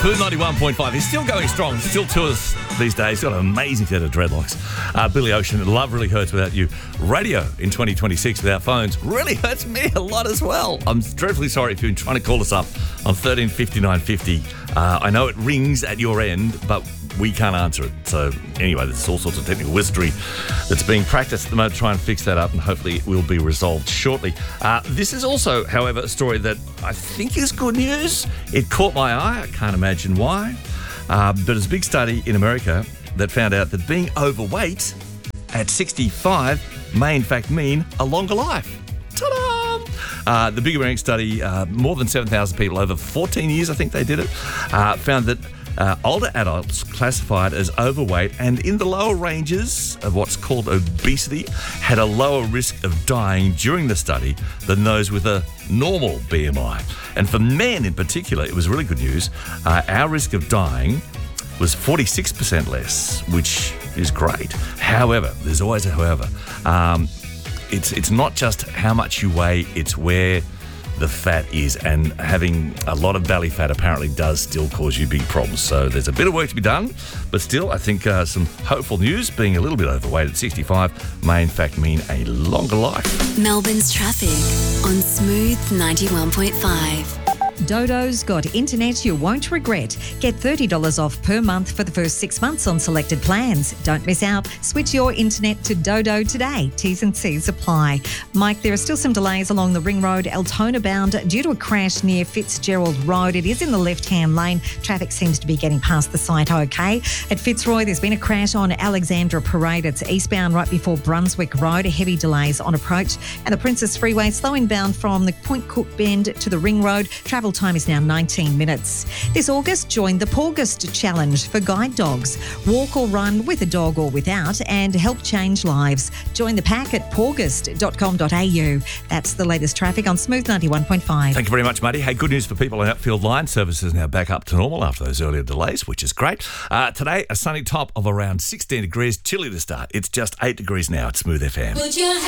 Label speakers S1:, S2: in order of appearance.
S1: Smooth 91.5. He's still going strong. Still tours these days. Got an amazing set of dreadlocks. Billy Ocean, Love Really Hurts Without You. Radio in 2026 without phones really hurts me a lot as well. I'm dreadfully sorry if you've been trying to call us up on 135950. I know it rings at your end, but we can't answer it. So anyway, there's all sorts of technical wizardry that's being practiced at the moment to try and fix that up, and hopefully it will be resolved shortly. This is also, however, a story that I think is good news. It caught my eye. I can't imagine why. But there's a big study in America that found out that being overweight at 65 may in fact mean a longer life. Ta-da! The big American study, more than 7,000 people over 14 years, I think they did it, found that older adults classified as overweight and in the lower ranges of what's called obesity had a lower risk of dying during the study than those with a normal BMI. And for men in particular, it was really good news. Our risk of dying was 46% less, which is great. However, there's always a however. It's not just how much you weigh, it's where the fat is, and having a lot of belly fat apparently does still cause you big problems. So there's a bit of work to be done, but still I think some hopeful news. Being a little bit overweight at 65 may in fact mean a longer life.
S2: Melbourne's traffic on Smooth 91.5.
S3: Dodo's got internet you won't regret. Get $30 off per month for the first 6 months on selected plans. Don't miss out. Switch your internet to Dodo today. T's and C's apply. Mike, there are still some delays along the Ring Road, Altona bound, due to a crash near Fitzgerald Road. It is in the left-hand lane. Traffic seems to be getting past the site okay. At Fitzroy, there's been a crash on Alexandra Parade. It's eastbound right before Brunswick Road. Heavy delays on approach. And the Princess Freeway, slow inbound from the Point Cook Bend to the Ring Road. Travel time is now 19 minutes. This August, join the Paugust Challenge for guide dogs. Walk or run with a dog or without and help change lives. Join the pack at paugust.com.au. That's the latest traffic on Smooth 91.5.
S1: Thank you very much, Matty. Hey, good news for people on Outfield Line. Services now back up to normal after those earlier delays, which is great. Today, a sunny top of around 16 degrees. Chilly to start. It's just 8 degrees now at Smooth FM.